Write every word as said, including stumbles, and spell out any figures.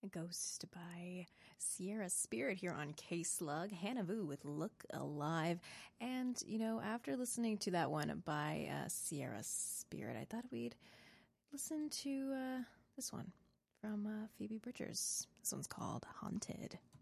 Ghost by Sierra Spirit here on K-Slug. Hannah Vu with Look Alive. And, you know, after listening to that one by uh, Sierra Spirit, I thought we'd listen to uh, this one from uh, Phoebe Bridgers. This one's called Haunted.